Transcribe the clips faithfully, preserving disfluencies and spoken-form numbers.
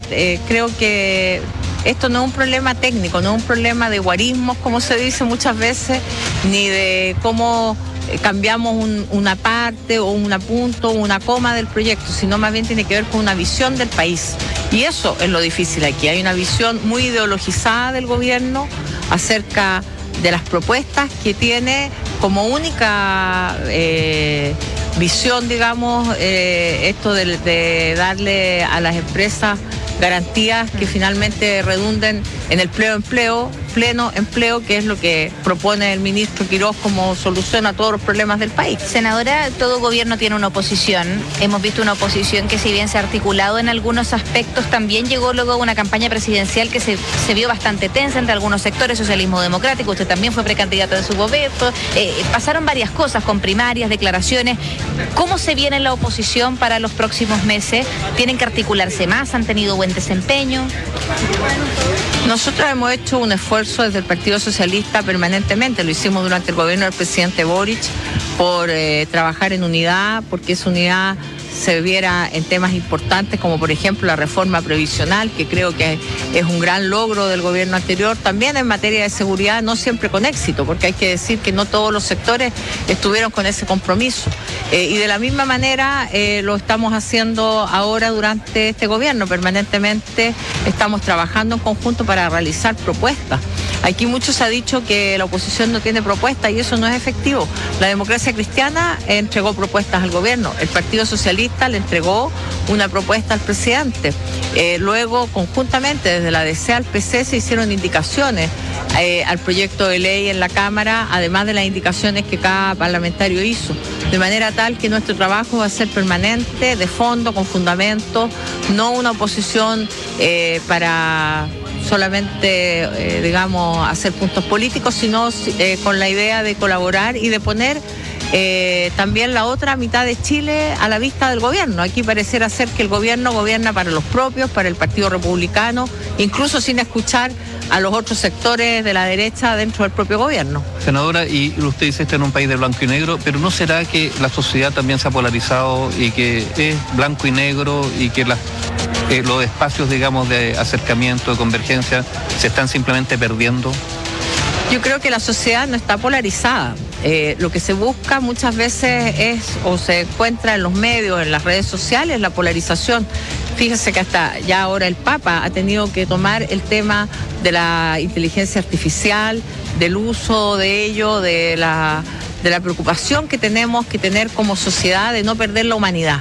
eh, creo que esto no es un problema técnico, no es un problema de guarismos, como se dice muchas veces, ni de cómo cambiamos un, una parte o un punto o una coma del proyecto, sino más bien tiene que ver con una visión del país. Y eso es lo difícil aquí. Hay una visión muy ideologizada del gobierno acerca de las propuestas que tiene como única eh, visión, digamos, eh, esto de, de darle a las empresas garantías que finalmente redunden en el pleno empleo, pleno empleo, que es lo que propone el ministro Quiroz como solución a todos los problemas del país. Senadora, todo gobierno tiene una oposición. Hemos visto una oposición que, si bien se ha articulado en algunos aspectos, también llegó luego a una campaña presidencial que se, se vio bastante tensa entre algunos sectores, socialismo democrático, usted también fue precandidato de su gobierno, eh, pasaron varias cosas con primarias, declaraciones. ¿Cómo se viene la oposición para los próximos meses? ¿Tienen que articularse más? ¿Han tenido buen desempeño? Nosotros hemos hecho un esfuerzo desde el Partido Socialista permanentemente, lo hicimos durante el gobierno del presidente Boric, por eh, trabajar en unidad, porque esa unidad se viera en temas importantes como por ejemplo la reforma previsional, que creo que es un gran logro del gobierno anterior, también en materia de seguridad, no siempre con éxito, porque hay que decir que no todos los sectores estuvieron con ese compromiso. Eh, y de la misma manera eh, lo estamos haciendo ahora durante este gobierno, permanentemente estamos trabajando en conjunto para realizar propuestas. Aquí mucho se ha dicho que la oposición no tiene propuestas y eso no es efectivo. La Democracia Cristiana entregó propuestas al gobierno, el Partido Socialista le entregó una propuesta al presidente. Eh, luego, conjuntamente, desde la D C al P C se hicieron indicaciones eh, al proyecto de ley en la Cámara, además de las indicaciones que cada parlamentario hizo, de manera tal que nuestro trabajo va a ser permanente, de fondo, con fundamento, no una oposición eh, para solamente, eh, digamos, hacer puntos políticos, sino eh, con la idea de colaborar y de poner eh, también la otra mitad de Chile a la vista del gobierno. Aquí pareciera ser que el gobierno gobierna para los propios, para el Partido Republicano, incluso sin escuchar a los otros sectores de la derecha dentro del propio gobierno. Senadora, y usted dice esto en un país de blanco y negro, pero ¿no será que la sociedad también se ha polarizado y que es blanco y negro y que las Eh, los espacios, digamos, de acercamiento, de convergencia, se están simplemente perdiendo? Yo creo que la sociedad no está polarizada. Eh, lo que se busca muchas veces es, o se encuentra en los medios, en las redes sociales, la polarización. Fíjese que hasta ya ahora el Papa ha tenido que tomar el tema de la inteligencia artificial, del uso de ello, de la, de la preocupación que tenemos que tener como sociedad de no perder la humanidad.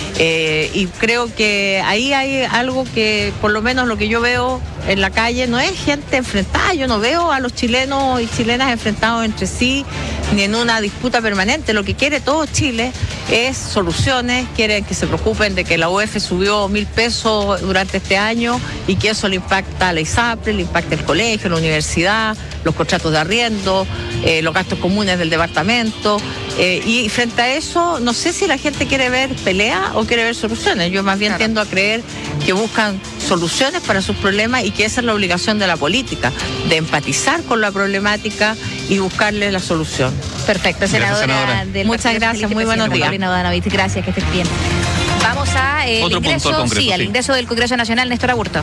Eh, y creo que ahí hay algo que, por lo menos lo que yo veo en la calle, no es gente enfrentada. Yo no veo a los chilenos y chilenas enfrentados entre sí, ni en una disputa permanente. Lo que quiere todo Chile es soluciones, quieren que se preocupen de que la U E F subió mil pesos durante este año y que eso le impacta a la ISAPRE, le impacta el colegio, la universidad, los contratos de arriendo, eh, los gastos comunes del departamento. Eh, y frente a eso, no sé si la gente quiere ver pelea o quiere ver soluciones. Yo más bien claro. tiendo a creer que buscan soluciones para sus problemas y que esa es la obligación de la política, de empatizar con la problemática y buscarle la solución. Perfecto, senadora. Gracias, senadora. Del Muchas gracias, muy buenos días. Gracias, que estés bien. Vamos a eh, el ingreso, Congreso, sí, al sí. ingreso del Congreso Nacional, Néstor Aburto.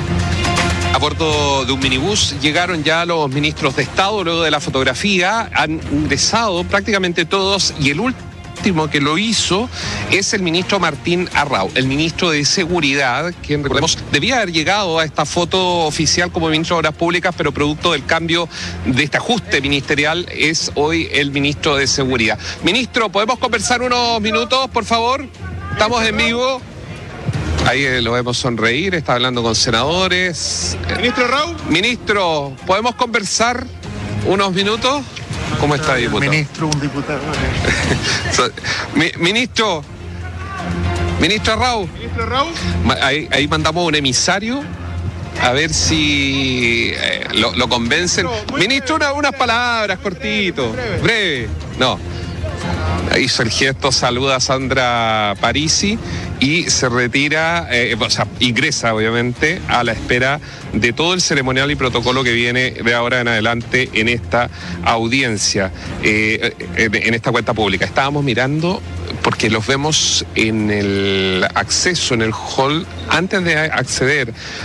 A bordo de un minibús llegaron ya los ministros de Estado luego de la fotografía, han ingresado prácticamente todos y el último que lo hizo es el ministro Martín Arrau, el ministro de Seguridad, quien, recordemos, debía haber llegado a esta foto oficial como ministro de Obras Públicas, pero producto del cambio de este ajuste ministerial es hoy el ministro de Seguridad. Ministro, ¿podemos conversar unos minutos, por favor? Estamos en vivo. Ahí lo vemos sonreír, está hablando con senadores. Ministro Raúl. Ministro, ¿podemos conversar unos minutos? ¿Cómo está, diputado? Ministro, un diputado. Mi, ministro, ministro Raúl. Ministro Raúl. Ahí, ahí mandamos un emisario a ver si eh, lo, lo convencen. No, ministro, una, unas palabras, cortito, breve. breve. No. Hizo el gesto, saluda a Sandra Parisi y se retira, eh, o sea, ingresa obviamente a la espera de todo el ceremonial y protocolo que viene de ahora en adelante en esta audiencia, eh, en esta cuenta pública. Estábamos mirando, porque los vemos en el acceso, en el hall, antes de acceder